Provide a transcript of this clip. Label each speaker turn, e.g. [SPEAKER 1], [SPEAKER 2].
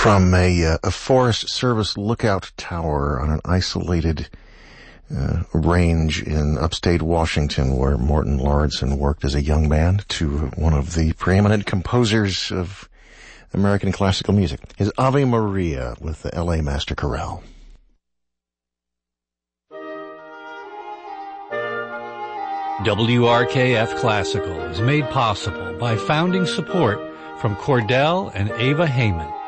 [SPEAKER 1] From a Forest Service lookout tower on an isolated range in upstate Washington where Morton Lauridsen worked as a young man to one of the preeminent composers of American classical music is Ave Maria with the L.A. Master Chorale.
[SPEAKER 2] WRKF Classical is made possible by founding support from Cordell and Ava Heyman.